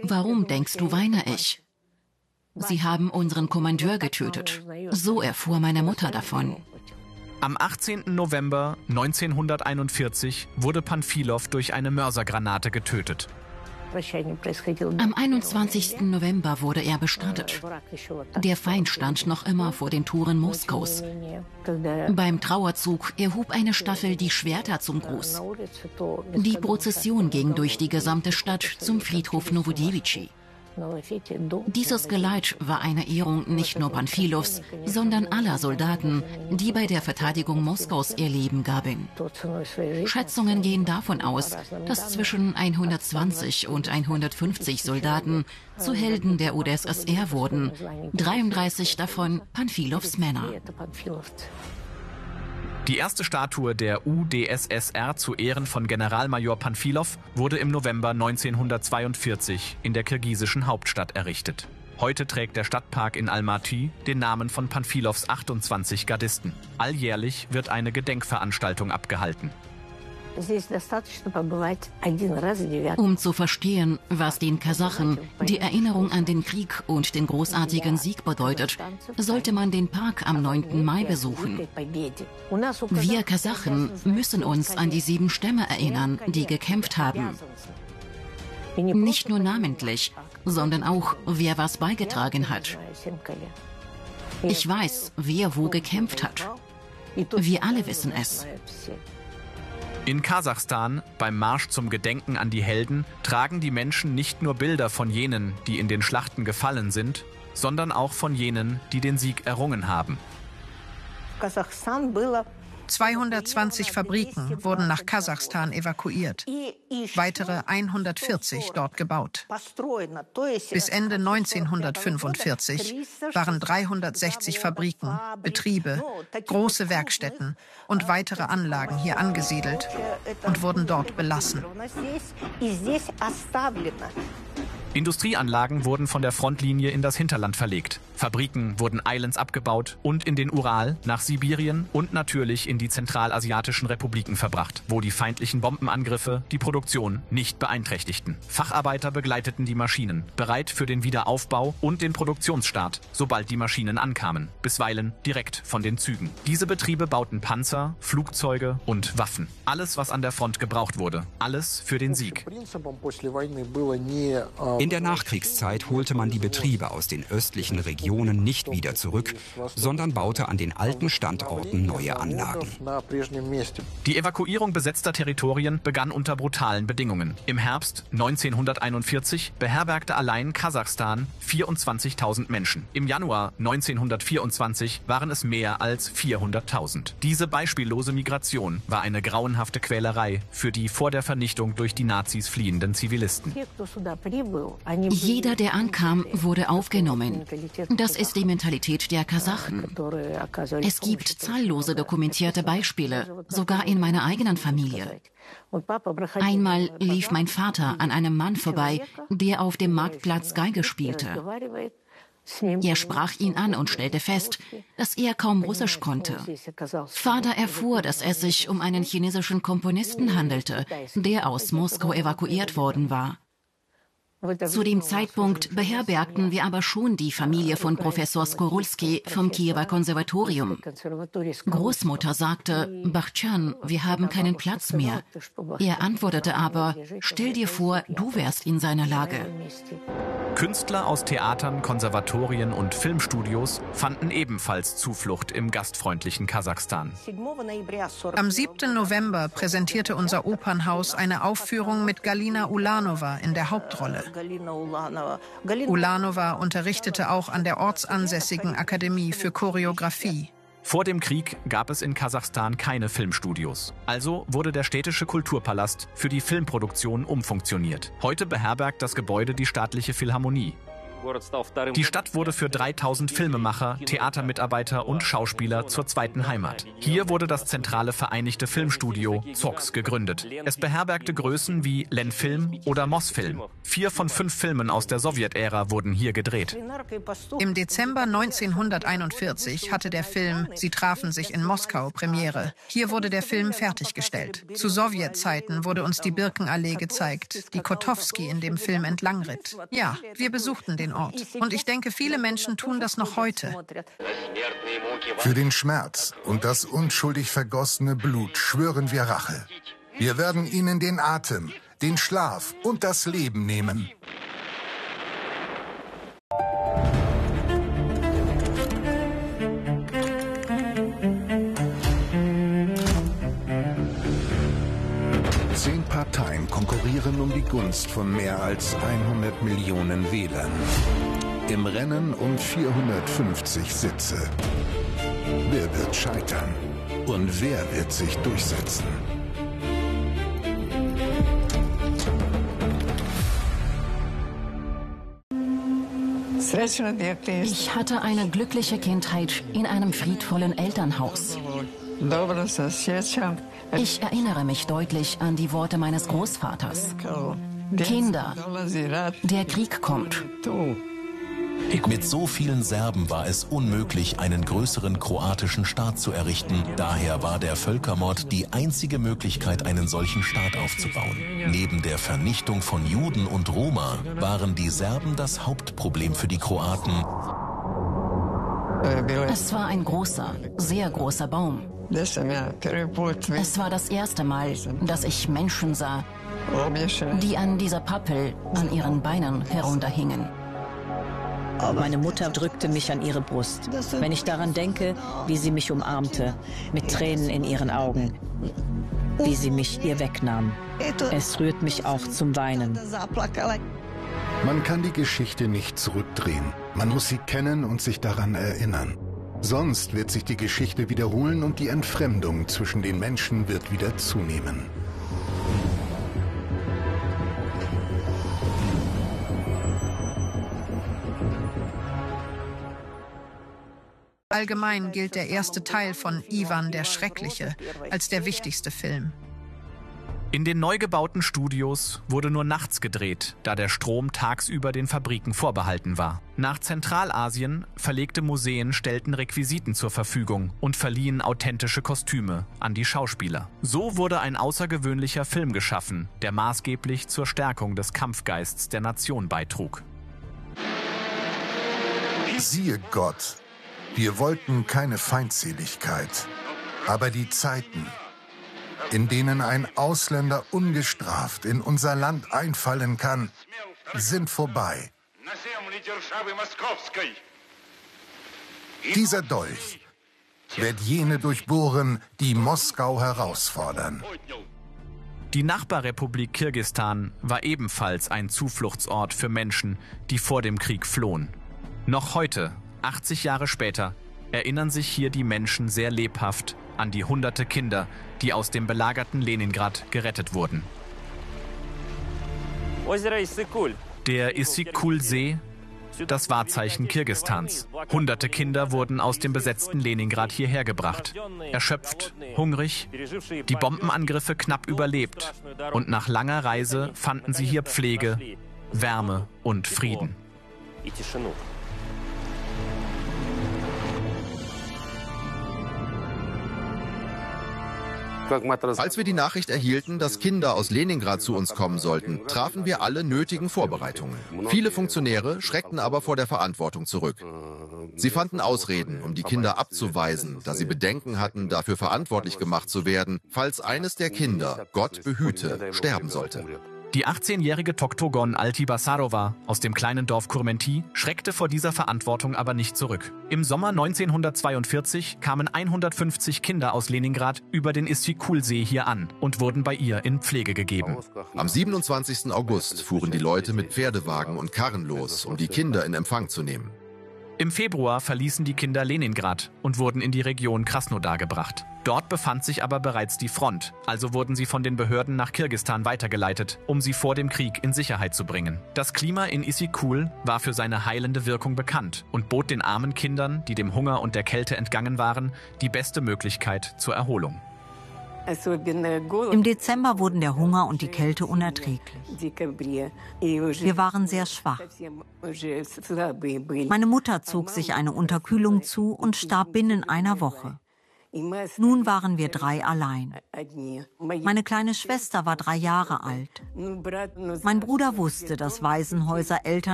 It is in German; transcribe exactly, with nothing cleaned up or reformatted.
Warum denkst du, weine ich? Sie haben unseren Kommandeur getötet. So erfuhr meine Mutter davon. Am achtzehnten November neunzehnhunderteinundvierzig wurde Panfilow durch eine Mörsergranate getötet. Am einundzwanzigsten November wurde er bestattet. Der Feind stand noch immer vor den Toren Moskaus. Beim Trauerzug erhob eine Staffel die Schwerter zum Gruß. Die Prozession ging durch die gesamte Stadt zum Friedhof Novodevichy. Dieses Geleit war eine Ehrung nicht nur Panfilows, sondern aller Soldaten, die bei der Verteidigung Moskaus ihr Leben gaben. Schätzungen gehen davon aus, dass zwischen hundertzwanzig und hundertfünfzig Soldaten zu Helden der U d S S R wurden, dreiunddreißig davon Panfilows Männer. Die erste Statue der U d S S R zu Ehren von Generalmajor Panfilow wurde im November neunzehnhundertzweiundvierzig in der kirgisischen Hauptstadt errichtet. Heute trägt der Stadtpark in Almaty den Namen von Panfilows achtundzwanzig Gardisten. Alljährlich wird eine Gedenkveranstaltung abgehalten. Um zu verstehen, was den Kasachen die Erinnerung an den Krieg und den großartigen Sieg bedeutet, sollte man den Park am neunten Mai besuchen. Wir Kasachen müssen uns an die sieben Stämme erinnern, die gekämpft haben. Nicht nur namentlich, sondern auch, wer was beigetragen hat. Ich weiß, wer wo gekämpft hat. Wir alle wissen es. In Kasachstan, beim Marsch zum Gedenken an die Helden, tragen die Menschen nicht nur Bilder von jenen, die in den Schlachten gefallen sind, sondern auch von jenen, die den Sieg errungen haben. zweihundertzwanzig Fabriken wurden nach Kasachstan evakuiert, weitere hundertvierzig dort gebaut. Bis Ende neunzehnhundertfünfundvierzig waren dreihundertsechzig Fabriken, Betriebe, große Werkstätten und weitere Anlagen hier angesiedelt und wurden dort belassen. Industrieanlagen wurden von der Frontlinie in das Hinterland verlegt. Fabriken wurden eilends abgebaut und in den Ural, nach Sibirien und natürlich in die zentralasiatischen Republiken verbracht, wo die feindlichen Bombenangriffe die Produktion nicht beeinträchtigten. Facharbeiter begleiteten die Maschinen, bereit für den Wiederaufbau und den Produktionsstart, sobald die Maschinen ankamen, bisweilen direkt von den Zügen. Diese Betriebe bauten Panzer, Flugzeuge und Waffen. Alles, was an der Front gebraucht wurde. Alles für den Sieg. In der Nachkriegszeit holte man die Betriebe aus den östlichen Regionen nicht wieder zurück, sondern baute an den alten Standorten neue Anlagen. Die Evakuierung besetzter Territorien begann unter brutalen Bedingungen. Im Herbst neunzehnhunderteinundvierzig beherbergte allein Kasachstan vierundzwanzigtausend Menschen. Im Januar neunzehnhundertvierundzwanzig waren es mehr als vierhunderttausend. Diese beispiellose Migration war eine grauenhafte Quälerei für die vor der Vernichtung durch die Nazis fliehenden Zivilisten. Jeder, der ankam, wurde aufgenommen. Das ist die Mentalität der Kasachen. Es gibt zahllose dokumentierte Beispiele, sogar in meiner eigenen Familie. Einmal lief mein Vater an einem Mann vorbei, der auf dem Marktplatz Geige spielte. Er sprach ihn an und stellte fest, dass er kaum Russisch konnte. Vater erfuhr, dass es sich um einen chinesischen Komponisten handelte, der aus Moskau evakuiert worden war. Zu dem Zeitpunkt beherbergten wir aber schon die Familie von Professor Skorulski vom Kiewer Konservatorium. Großmutter sagte, Bachchan, wir haben keinen Platz mehr. Er antwortete aber, stell dir vor, du wärst in seiner Lage. Künstler aus Theatern, Konservatorien und Filmstudios fanden ebenfalls Zuflucht im gastfreundlichen Kasachstan. Am siebten November präsentierte unser Opernhaus eine Aufführung mit Galina Ulanova in der Hauptrolle. Ulanova unterrichtete auch an der ortsansässigen Akademie für Choreografie. Vor dem Krieg gab es in Kasachstan keine Filmstudios. Also wurde der städtische Kulturpalast für die Filmproduktion umfunktioniert. Heute beherbergt das Gebäude die staatliche Philharmonie. Die Stadt wurde für dreitausend Filmemacher, Theatermitarbeiter und Schauspieler zur zweiten Heimat. Hier wurde das zentrale Vereinigte Filmstudio ZOX gegründet. Es beherbergte Größen wie Ленfilm oder Mosfilm. Vier von fünf Filmen aus der Sowjetära wurden hier gedreht. Im Dezember neunzehnhunderteinundvierzig hatte der Film Sie trafen sich in Moskau Premiere. Hier wurde der Film fertiggestellt. Zu Sowjetzeiten wurde uns die Birkenallee gezeigt, die Kotowski in dem Film entlangritt. Ja, wir besuchten den Ort. Und ich denke, viele Menschen tun das noch heute. Für den Schmerz und das unschuldig vergossene Blut schwören wir Rache. Wir werden ihnen den Atem, den Schlaf und das Leben nehmen. Zehn Parteien konkurrieren um die Gunst von mehr als hundert Millionen Wählern. Im Rennen um vierhundertfünfzig Sitze. Wer wird scheitern? Und wer wird sich durchsetzen? Ich hatte eine glückliche Kindheit in einem friedvollen Elternhaus. Ich erinnere mich deutlich an die Worte meines Großvaters. Kinder, der Krieg kommt. Mit so vielen Serben war es unmöglich, einen größeren kroatischen Staat zu errichten. Daher war der Völkermord die einzige Möglichkeit, einen solchen Staat aufzubauen. Neben der Vernichtung von Juden und Roma waren die Serben das Hauptproblem für die Kroaten. Es war ein großer, sehr großer Baum. Es war das erste Mal, dass ich Menschen sah, die an dieser Pappel an ihren Beinen herunterhingen. Meine Mutter drückte mich an ihre Brust. Wenn ich daran denke, wie sie mich umarmte, mit Tränen in ihren Augen, wie sie mich ihr wegnahm. Es rührt mich auch zum Weinen. Man kann die Geschichte nicht zurückdrehen. Man muss sie kennen und sich daran erinnern. Sonst wird sich die Geschichte wiederholen und die Entfremdung zwischen den Menschen wird wieder zunehmen. Allgemein gilt der erste Teil von Ivan der Schreckliche als der wichtigste Film. In den neu gebauten Studios wurde nur nachts gedreht, da der Strom tagsüber den Fabriken vorbehalten war. Nach Zentralasien verlegte Museen stellten Requisiten zur Verfügung und verliehen authentische Kostüme an die Schauspieler. So wurde ein außergewöhnlicher Film geschaffen, der maßgeblich zur Stärkung des Kampfgeists der Nation beitrug. Siehe Gott, wir wollten keine Feindseligkeit, aber die Zeiten, in denen ein Ausländer ungestraft in unser Land einfallen kann, sind vorbei. Dieser Dolch wird jene durchbohren, die Moskau herausfordern. Die Nachbarrepublik Kirgisistan war ebenfalls ein Zufluchtsort für Menschen, die vor dem Krieg flohen. Noch heute, achtzig Jahre später, erinnern sich hier die Menschen sehr lebhaft an die hunderte Kinder, die aus dem belagerten Leningrad gerettet wurden. Der Issyk-Kul-See, das Wahrzeichen Kirgisistans. Hunderte Kinder wurden aus dem besetzten Leningrad hierher gebracht. Erschöpft, hungrig, die Bombenangriffe knapp überlebt. Und nach langer Reise fanden sie hier Pflege, Wärme und Frieden. Als wir die Nachricht erhielten, dass Kinder aus Leningrad zu uns kommen sollten, trafen wir alle nötigen Vorbereitungen. Viele Funktionäre schreckten aber vor der Verantwortung zurück. Sie fanden Ausreden, um die Kinder abzuweisen, da sie Bedenken hatten, dafür verantwortlich gemacht zu werden, falls eines der Kinder, Gott behüte, sterben sollte. Die achtzehnjährige Toktogon Alti-Basarova aus dem kleinen Dorf Kurmenti schreckte vor dieser Verantwortung aber nicht zurück. Im Sommer neunzehnhundertzweiundvierzig kamen hundertfünfzig Kinder aus Leningrad über den Issyk-Kul-See hier an und wurden bei ihr in Pflege gegeben. Am siebenundzwanzigsten August fuhren die Leute mit Pferdewagen und Karren los, um die Kinder in Empfang zu nehmen. Im Februar verließen die Kinder Leningrad und wurden in die Region Krasnodar gebracht. Dort befand sich aber bereits die Front, also wurden sie von den Behörden nach Kirgisistan weitergeleitet, um sie vor dem Krieg in Sicherheit zu bringen. Das Klima in Issyk-Kul war für seine heilende Wirkung bekannt und bot den armen Kindern, die dem Hunger und der Kälte entgangen waren, die beste Möglichkeit zur Erholung. Im Dezember wurden der Hunger und die Kälte unerträglich. Wir waren sehr schwach. Meine Mutter zog sich eine Unterkühlung zu und starb binnen einer Woche. Nun waren wir drei allein. Meine kleine Schwester war drei Jahre alt. Mein Bruder wusste, dass Waisenhäuser Eltern